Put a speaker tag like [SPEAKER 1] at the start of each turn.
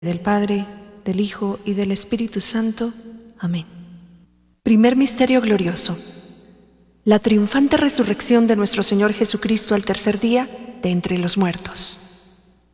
[SPEAKER 1] Del Padre, del Hijo y del Espíritu Santo. Amén. Primer misterio glorioso: la triunfante resurrección de nuestro Señor Jesucristo al tercer día de entre los muertos.